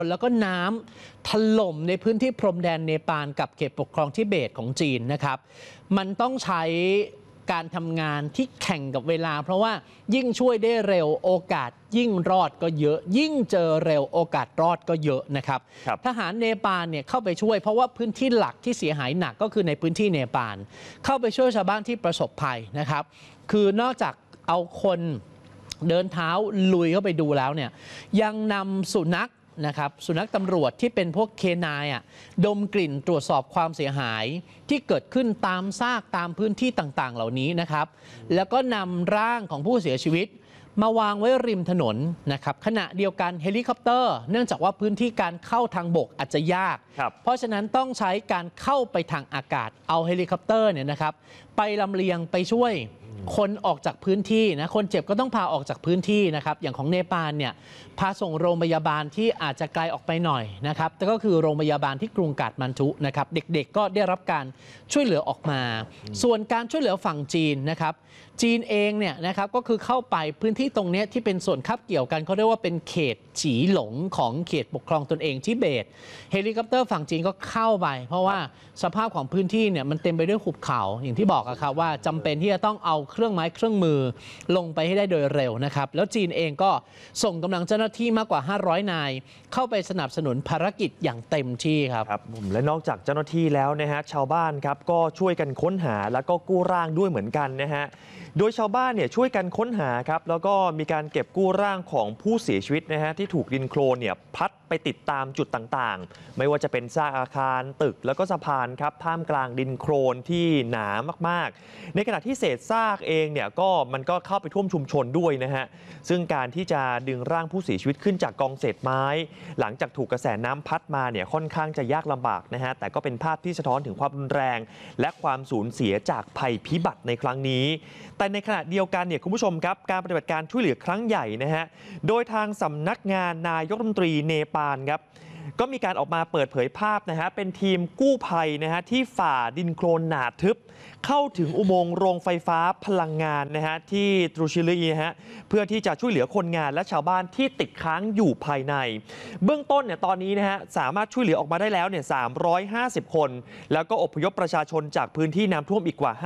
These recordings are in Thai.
แล้วก็น้ำถล่มในพื้นที่พรมแดนเนปาลกับเขตปกครองทิเบตของจีนนะครับมันต้องใช้การทำงานที่แข่งกับเวลาเพราะว่ายิ่งช่วยได้เร็วโอกาสยิ่งรอดก็เยอะยิ่งเจอเร็วโอกาสรอดก็เยอะนะครับทหารเนปาลเนี่ยเข้าไปช่วยเพราะว่าพื้นที่หลักที่เสียหายหนักก็คือในพื้นที่เนปาลเข้าไปช่วยชาวบ้านที่ประสบภัยนะครับคือนอกจากเอาคนเดินเท้าลุยเข้าไปดูแล้วเนี่ยยังนำสุนัขนะครับสุนัขตำรวจที่เป็นพวกเคนายดมกลิ่นตรวจสอบความเสียหายที่เกิดขึ้นตามซากตามพื้นที่ต่างๆเหล่านี้นะครับแล้วก็นำร่างของผู้เสียชีวิตมาวางไว้ริมถนนนะครับขณะเดียวกันเฮลิคอปเตอร์เนื่องจากว่าพื้นที่การเข้าทางบกอาจจะยากเพราะฉะนั้นต้องใช้การเข้าไปทางอากาศเอาเฮลิคอปเตอร์เนี่ยนะครับไปลำเลียงไปช่วยคนออกจากพื้นที่นะคนเจ็บก็ต้องพาออกจากพื้นที่นะครับอย่างของเนปาลเนี่ยพาส่งโรงพยาบาลที่อาจจะไกลออกไปหน่อยนะครับแต่ก็คือโรงพยาบาลที่กรุงกาฐมาณฑุนะครับเด็กๆก็ได้รับการช่วยเหลือออกมาส่วนการช่วยเหลือฝั่งจีนนะครับจีนเองเนี่ยนะครับก็คือเข้าไปพื้นที่ตรงนี้ที่เป็นส่วนคับเกี่ยวกันเขาเรียกว่าเป็นเขตฉีหลงของเขตปกครองตนเองทิเบตเฮลิคอปเตอร์ฝั่งจีนก็เข้าไปเพราะว่าสภาพของพื้นที่เนี่ยมันเต็มไปด้วยหุบเขาอย่างที่บอกครับว่าจำเป็นที่จะต้องเอาเครื่องไม้เครื่องมือลงไปให้ได้โดยเร็วนะครับแล้วจีนเองก็ส่งกำลังเจ้าหน้าที่มากกว่า500นายเข้าไปสนับสนุนภารกิจอย่างเต็มที่ครับและนอกจากเจ้าหน้าที่แล้วนะฮะชาวบ้านครับก็ช่วยกันค้นหาแล้วก็กู้ร่างด้วยเหมือนกันนะฮะโดยชาวบ้านเนี่ยช่วยกันค้นหาครับแล้วก็มีการเก็บกู้ร่างของผู้เสียชีวิตนะฮะที่ถูกดินโคลนเนี่ยพัดไปติดตามจุดต่างๆไม่ว่าจะเป็นซากอาคารตึกแล้วก็สะพานครับท่ามกลางดินโคลนที่หนามากๆในขณะที่เศษซากเองเนี่ยมันก็เข้าไปท่วมชุมชนด้วยนะฮะซึ่งการที่จะดึงร่างผู้เสียชีวิตขึ้นจากกองเศษไม้หลังจากถูกกระแสน้ำพัดมาเนี่ยค่อนข้างจะยากลำบากนะฮะแต่ก็เป็นภาพที่สะท้อนถึงความรุนแรงและความสูญเสียจากภัยพิบัติในครั้งนี้แต่ในขณะเดียวกันเนี่ยคุณผู้ชมครับการปฏิบัติการช่วยเหลือครั้งใหญ่นะฮะโดยทางสำนักงานนายกรัฐมนตรีเนปาลครับก็มีการออกมาเปิดเผยภาพนะฮะเป็นทีมกู้ภัยนะฮะที่ฝ่าดินโคลนหนาทึบเข้าถึงอุโมงค์โรงไฟฟ้าพลังงานนะฮะที่ตรูชิลีฮะเพื่อที่จะช่วยเหลือคนงานและชาวบ้านที่ติดค้างอยู่ภายในเบื้องต้นเนี่ยตอนนี้นะฮะสามารถช่วยเหลือออกมาได้แล้วเนี่ย350 คนแล้วก็อพยพประชาชนจากพื้นที่น้ำท่วมอีกกว่า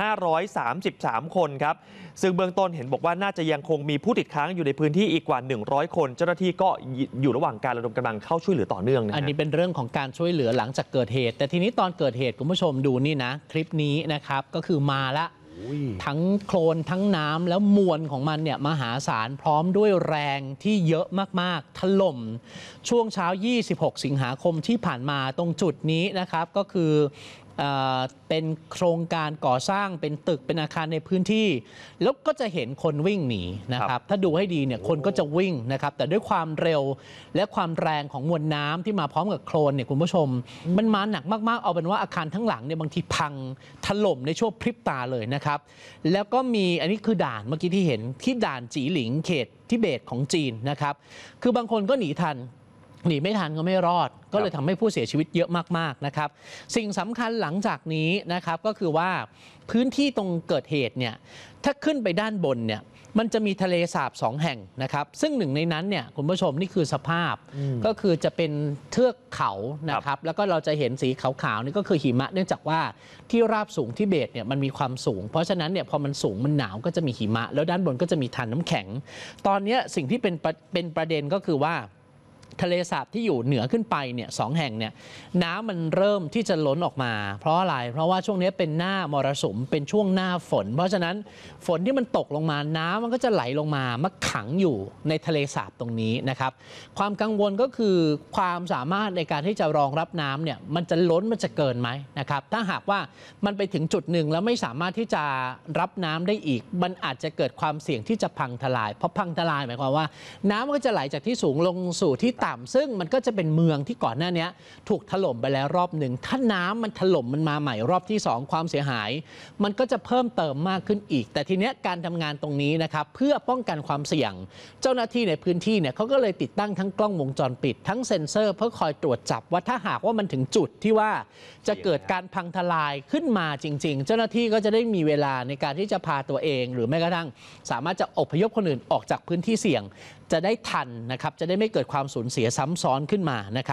533 คนครับซึ่งเบื้องต้นเห็นบอกว่าน่าจะยังคงมีผู้ติดค้างอยู่ในพื้นที่อีกกว่า100 คนเจ้าหน้าที่ก็อยู่ระหว่างการระดมกำลังเข้าช่วยเหลือต่อเนื่องอันนี้เป็นเรื่องของการช่วยเหลือหลังจากเกิดเหตุแต่ทีนี้ตอนเกิดเหตุคุณผู้ชมดูนี่นะคลิปนี้นะครับก็คือมาละทั้งโคลนทั้งน้ำแล้วมวลของมันเนี่ยมหาศาลพร้อมด้วยแรงที่เยอะมากๆถล่มช่วงเช้า26 สิงหาคมที่ผ่านมาตรงจุดนี้นะครับก็คือเป็นโครงการก่อสร้างเป็นตึกเป็นอาคารในพื้นที่แล้วก็จะเห็นคนวิ่งหนีนะครับถ้าดูให้ดีเนี่ยคนก็จะวิ่งนะครับแต่ด้วยความเร็วและความแรงของมวลน้ำที่มาพร้อมกับโคลนเนี่ยคุณผู้ชมมันมาหนักมากๆเอาเป็นว่าอาคารทั้งหลังเนี่ยบางทีพังถล่มในช่วงพริบตาเลยนะครับแล้วก็มีอันนี้คือด่านเมื่อกี้ที่เห็นที่ด่านจีหลิงเขตทิเบตของจีนนะครับคือบางคนก็หนีทันหนีไม่ทันก็ไม่รอดก็เลยทำให้ผู้เสียชีวิตเยอะมากๆนะครับสิ่งสำคัญหลังจากนี้นะครับก็คือว่าพื้นที่ตรงเกิดเหตุเนี่ยถ้าขึ้นไปด้านบนเนี่ยมันจะมีทะเลสาบ2 แห่งนะครับซึ่งหนึ่งในนั้นเนี่ยคุณผู้ชมนี่คือสภาพก็คือจะเป็นเทือกเขานะครับแล้วก็เราจะเห็นสีขาวๆนี่ก็คือหิมะเนื่องจากว่าที่ราบสูงทิเบตเนี่ยมันมีความสูงเพราะฉะนั้นเนี่ยพอมันสูงมันหนาวก็จะมีหิมะแล้วด้านบนก็จะมีทานน้ำแข็งตอนนี้สิ่งที่เป็นประเด็นก็คือว่าทะเลสาบที่อยู่เหนือขึ้นไปเนี่ย2 แห่งเนี่ยน้ำมันเริ่มที่จะล้นออกมาเพราะอะไรเพราะว่าช่วงนี้เป็นหน้ามรสุมเป็นช่วงหน้าฝนเพราะฉะนั้นฝนที่มันตกลงมาน้ำมันก็จะไหลลงมาขังอยู่ในทะเลสาบตรงนี้นะครับความกังวลก็คือความสามารถในการที่จะรองรับน้ำเนี่ยมันจะล้นมันจะเกินไหมนะครับถ้าหากว่ามันไปถึงจุดหนึ่งแล้วไม่สามารถที่จะรับน้ำได้อีกมันอาจจะเกิดความเสี่ยงที่จะพังทลายเพราะพังทลายหมายความว่าน้ำก็จะไหลจากที่สูงลงสู่ที่ต่ำซึ่งมันก็จะเป็นเมืองที่ก่อนหน้านี้ถูกถล่มไปแล้วรอบหนึ่งถ้าน้ำมันถล่มมันมาใหม่รอบที่2ความเสียหายมันก็จะเพิ่มเติมมากขึ้นอีกแต่ทีเนี้ยการทำงานตรงนี้นะครับเพื่อป้องกันความเสี่ยงเจ้าหน้าที่ในพื้นที่เนี่ยเขาก็เลยติดตั้งทั้งกล้องวงจรปิดทั้งเซ็นเซอร์เพื่อคอยตรวจจับว่าถ้าหากว่ามันถึงจุดที่ว่าจะเกิดการพังทลายขึ้นมาจริงๆเจ้าหน้าที่ก็จะได้มีเวลาในการที่จะพาตัวเองหรือแม้กระทั่งสามารถจะอพยพคนอื่นออกจากพื้นที่เสี่ยงจะได้ทันนะครับจะได้ไม่เกิดความสูญเสียซ้ำซ้อนขึ้นมานะครับ